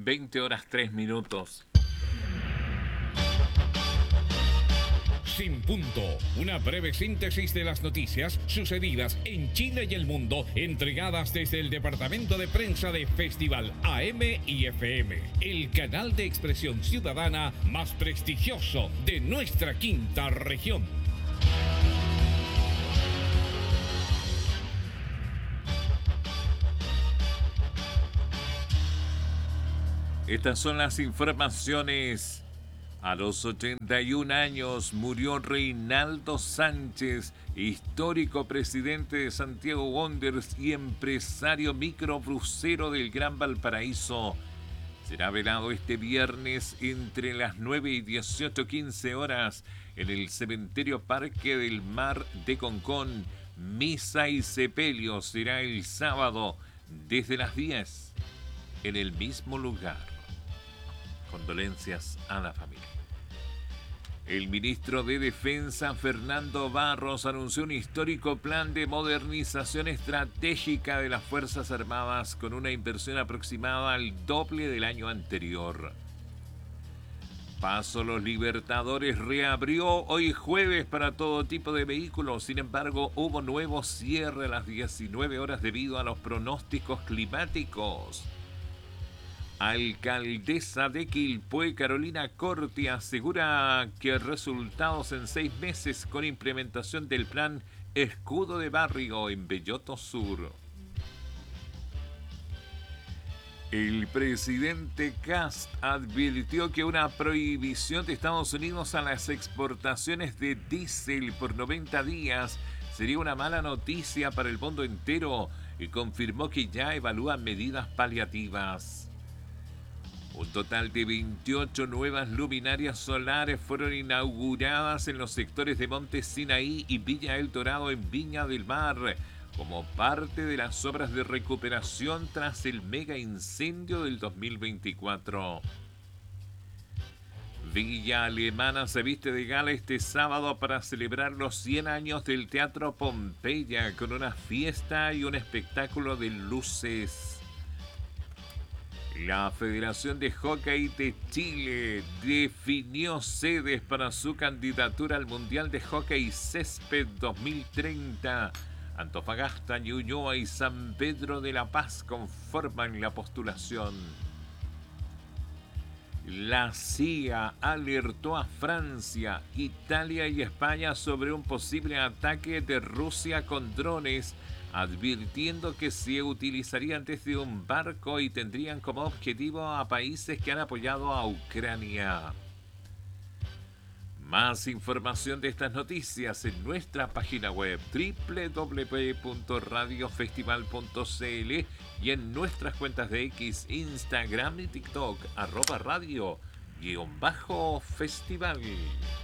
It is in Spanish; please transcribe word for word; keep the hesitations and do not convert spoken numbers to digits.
veinte horas tres minutos. Sin Punto, una breve síntesis de las noticias sucedidas en Chile y el mundo, entregadas desde el departamento de prensa de Festival A M y F M, el canal de expresión ciudadana más prestigioso de nuestra quinta región. Estas son las informaciones. A los ochenta y un años murió Reinaldo Sánchez, histórico presidente de Santiago Wanderers y empresario microbusero del Gran Valparaíso. Será velado este viernes entre las nueve y dieciocho quince horas en el Cementerio Parque del Mar de Concón. Misa y sepelio será el sábado desde las diez en el mismo lugar. Condolencias a la familia. El ministro de Defensa, Fernando Barros, anunció un histórico plan de modernización estratégica de las Fuerzas Armadas con una inversión aproximada al doble del año anterior. Paso Los Libertadores reabrió hoy jueves para todo tipo de vehículos. Sin embargo, hubo nuevo cierre a las diecinueve horas debido a los pronósticos climáticos. Alcaldesa de Quilpué, Carolina Corti, asegura que resultados en seis meses con implementación del plan Escudo de Barrio en Belloto Sur. El presidente Kast advirtió que una prohibición de Estados Unidos a las exportaciones de diésel por noventa días sería una mala noticia para el mundo entero y confirmó que ya evalúan medidas paliativas. Un total de veintiocho nuevas luminarias solares fueron inauguradas en los sectores de Monte Sinaí y Villa El Dorado en Viña del Mar, como parte de las obras de recuperación tras el mega incendio del dos mil veinticuatro. Villa Alemana se viste de gala este sábado para celebrar los cien años del Teatro Pompeya con una fiesta y un espectáculo de luces. La Federación de Hockey de Chile definió sedes para su candidatura al Mundial de Hockey Césped dos mil treinta. Antofagasta, Ñuñoa y San Pedro de la Paz conforman la postulación. La C I A alertó a Francia, Italia y España sobre un posible ataque de Rusia con drones, advirtiendo que se utilizarían desde un barco y tendrían como objetivo a países que han apoyado a Ucrania. Más información de estas noticias en nuestra página web doble u doble u doble u punto radio festival punto c l y en nuestras cuentas de X, Instagram y TikTok, arroba radio guión bajo festival.